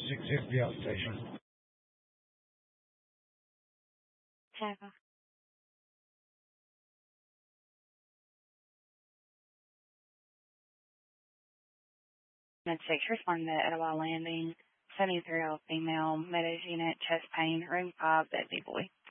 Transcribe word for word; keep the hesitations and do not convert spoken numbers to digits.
six fifty outstation. Tampa. Med six, responding to Etowah Landing, seventy-three-year-old female, Meadows unit, chest pain, room five, Betsy boy.